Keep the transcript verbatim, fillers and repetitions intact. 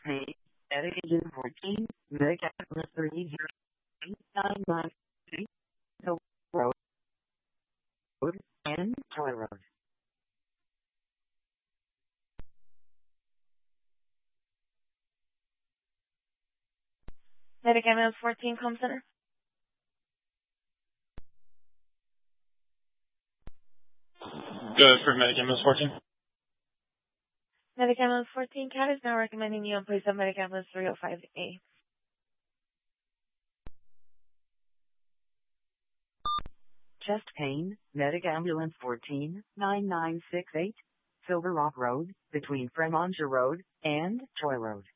pain, medication fourteen, Medicare three zero nine nine six, Hill Road, and Toy Road. Medicament fourteen, Com Center. Good for Medicament fourteen. Medicament fourteen, Cat is now recommending you in place of Medicament three oh five A. Chest pain, Medic Ambulance fourteen, nine nine six eight, Silver Rock Road, between Fremonger Road and Troy Road.